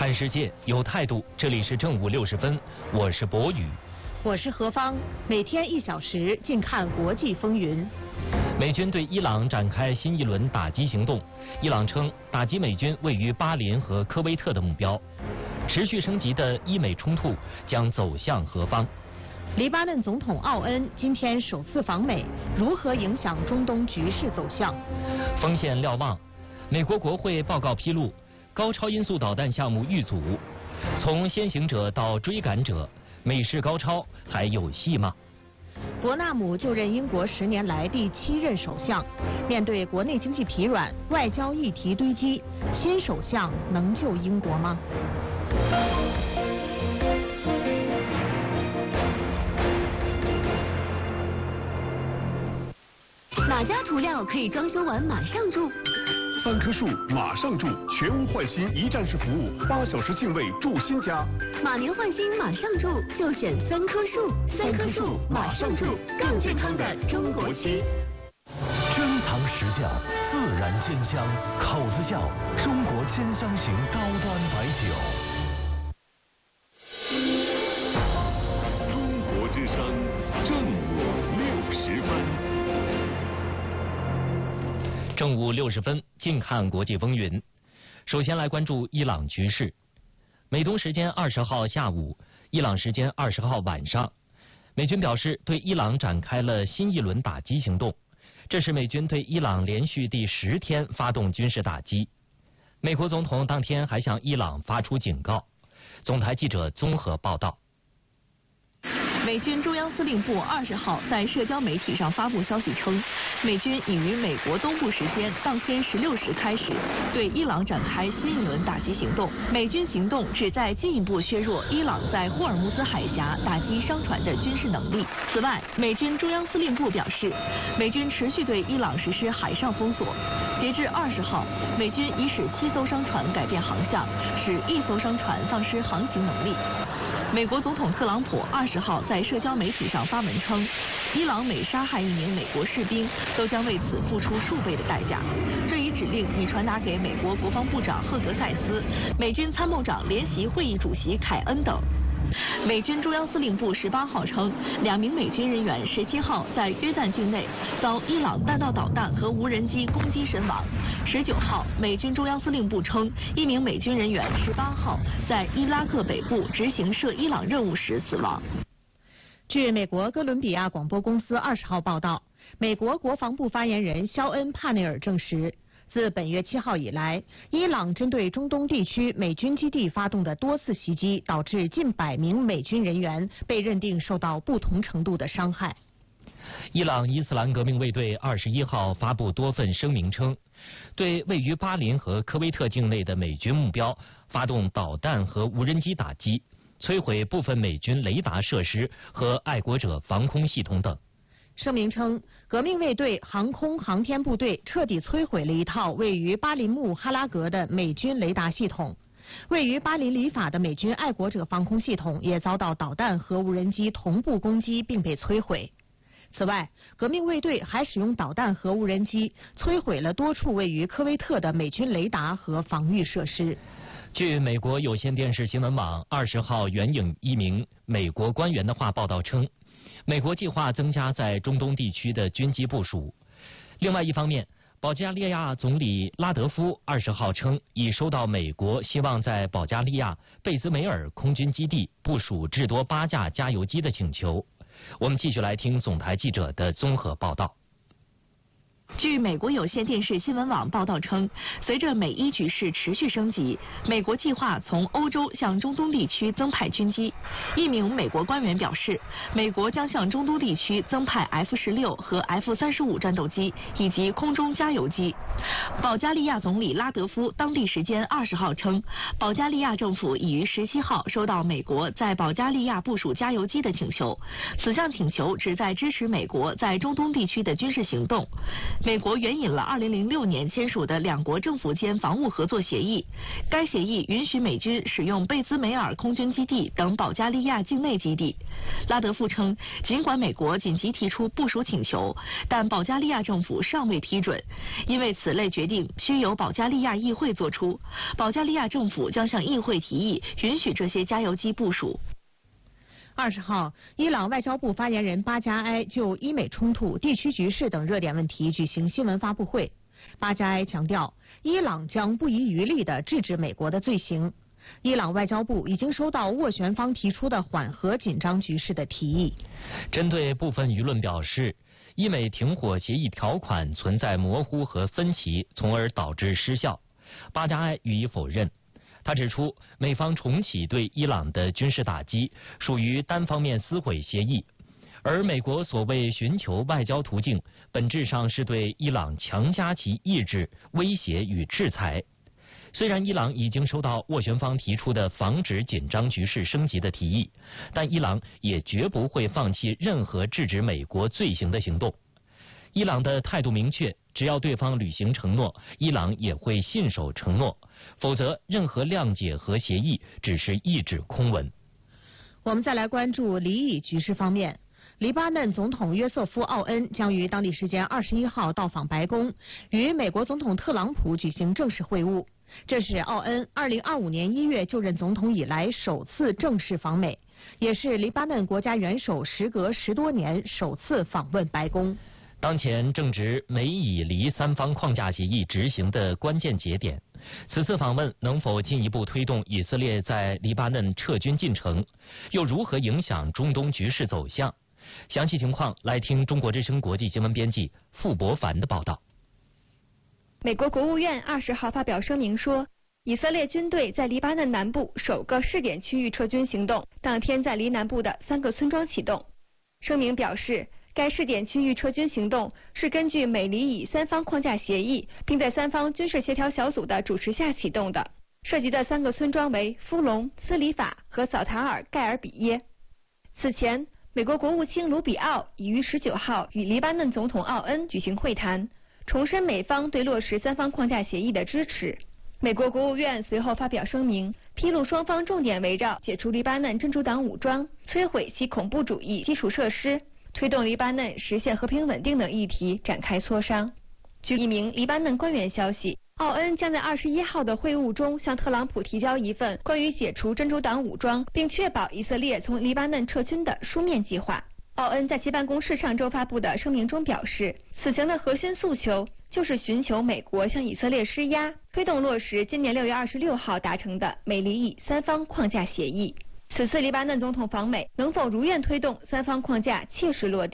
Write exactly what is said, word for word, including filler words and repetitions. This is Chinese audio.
看世界有态度，这里是正午六十分，我是博宇， 我是何芳，每天一小时，尽看国际风云。 美军对伊朗展开新一轮打击行动，伊朗称打击美军位于巴林和科威特的目标。持续升级的伊美冲突将走向何方？ 黎巴嫩总统奥恩今天首次访美，如何影响中东局势走向？ 锋线瞭望，美国国会报告披露，高超音速导弹项目遇阻，从先行者到追赶者，美式高超还有戏吗？ 伯纳姆就任英国十年来第七任首相，面对国内经济疲软、外交议题堆积，新首相能救英国吗？ 哪家涂料可以装修完马上住？ 三棵树马上住，全屋换新一站式服务，八小时净位住新家。 马年换新马上住，就选三棵树。三棵树马上住，更健康的中国漆。 珍藏实窖，自然鲜香，口子窖，中国千香型高端白酒。 中国之声，正午六十分。 正午六十分，近看国际风云。首先来关注伊朗局势。美东时间二十号下午，伊朗时间二十号晚上，美军表示对伊朗展开了新一轮打击行动。这是美军对伊朗连续第十天发动军事打击。美国总统当天还向伊朗发出警告。总台记者综合报道。 美军中央司令部二十号在社交媒体上发布消息称，美军已于美国东部时间当天十六时开始对伊朗展开新一轮打击行动。美军行动旨在进一步削弱伊朗在霍尔木兹海峡打击商船的军事能力。此外，美军中央司令部表示，美军持续对伊朗实施海上封锁。截至二十号，美军已使七艘商船改变航向，使一艘商船丧失航行能力。美国总统特朗普二十号在社交媒体上发文称，伊朗每杀害一名美国士兵，都将为此付出数倍的代价。这一指令已传达给美国国防部长赫格塞斯、美军参谋长联席会议主席凯恩等。美军中央司令部十八号称，两名美军人员十七号在约旦境内遭伊朗弹道导弹和无人机攻击身亡。十九号，美军中央司令部称，一名美军人员十八号在伊拉克北部执行涉伊朗任务时死亡。 据美国哥伦比亚广播公司二十号报道，美国国防部发言人肖恩·帕内尔证实，自本月七号以来，伊朗针对中东地区美军基地发动的多次袭击，导致近百名美军人员被认定受到不同程度的伤害。 伊朗伊斯兰革命卫队二十一号发布多份声明称，对位于巴林和科威特境内的美军目标发动导弹和无人机打击，摧毁部分美军雷达设施和爱国者防空系统等。 声明称，革命卫队航空航天部队彻底摧毁了一套位于巴林木哈拉格的美军雷达系统，位于巴林里法的美军爱国者防空系统也遭到导弹和无人机同步攻击并被摧毁。此外，革命卫队还使用导弹和无人机摧毁了多处位于科威特的美军雷达和防御设施。 据美国有线电视新闻网二十号援引一名美国官员的话报道称，美国计划增加在中东地区的军机部署。另外一方面，保加利亚总理拉德夫二十号称，已收到美国希望在保加利亚贝兹梅尔空军基地部署至多八架加油机的请求。我们继续来听总台记者的综合报道。 据美国有线电视新闻网报道称，随着美伊局势持续升级，美国计划从欧洲向中东地区增派军机。一名美国官员表示，美国将向中东地区增派 F 十六 和 F 三十五战斗机以及空中加油机。保加利亚总理拉德夫当地时间二十号称，保加利亚政府已于十七号收到美国在保加利亚部署加油机的请求，此项请求旨在支持美国在中东地区的军事行动。美国援引了二零零六年签署的两国政府间防务合作协议，该协议允许美军使用贝兹梅尔空军基地等保加利亚境内基地。拉德夫称，尽管美国紧急提出部署请求，但保加利亚政府尚未批准，因为此此类决定需由保加利亚议会作出，保加利亚政府将向议会提议允许这些加油机部署。 二十号，伊朗外交部发言人巴加埃就伊美冲突、地区局势等热点问题举行新闻发布会。巴加埃强调，伊朗将不遗余力地制止美国的罪行。伊朗外交部已经收到斡旋方提出的缓和紧张局势的提议。 针对部分舆论表示，伊美停火协议条款存在模糊和分歧，从而导致失效，巴加埃予以否认。他指出，美方重启对伊朗的军事打击属于单方面撕毁协议，而美国所谓寻求外交途径，本质上是对伊朗强加其意志、威胁与制裁。虽然伊朗已经收到斡旋方提出的防止紧张局势升级的提议，但伊朗也绝不会放弃任何制止美国罪行的行动。伊朗的态度明确，只要对方履行承诺，伊朗也会信守承诺，否则任何谅解和协议只是一纸空文。 我们再来关注黎以局势方面。黎巴嫩总统约瑟夫·奥恩将于当地时间二十一号到访白宫，与美国总统特朗普举行正式会晤。这是奥恩二零二五年一月就任总统以来首次正式访美，也是黎巴嫩国家元首时隔十多年首次访问白宫。 当前正值美以黎三方框架协议执行的关键节点，此次访问能否进一步推动以色列在黎巴嫩撤军进程，又如何影响中东局势走向？详细情况来听中国之声国际新闻编辑傅博凡的报道。 美国国务院二十号发表声明说，以色列军队在黎巴嫩南部首个试点区域撤军行动当天在黎南部的三个村庄启动。声明表示，该试点区域撤军行动是根据美黎以三方框架协议，并在三方军事协调小组的主持下启动的。涉及的三个村庄为夫隆、斯里法和扫塔尔盖尔比耶。此前，美国国务卿卢比奥已于十九号与黎巴嫩总统奥恩举行会谈，重申美方对落实三方框架协议的支持。美国国务院随后发表声明，披露双方重点围绕解除黎巴嫩真主党武装、摧毁其恐怖主义基础设施、推动黎巴嫩实现和平稳定等议题展开磋商。据一名黎巴嫩官员消息，奥恩将在二十一号的会晤中向特朗普提交一份关于解除真主党武装并确保以色列从黎巴嫩撤军的书面计划。奥恩在其办公室上周发布的声明中表示，此行的核心诉求就是寻求美国向以色列施压，推动落实今年六月二十六号达成的美黎以三方框架协议。此次黎巴嫩总统访美能否如愿推动三方框架切实落地？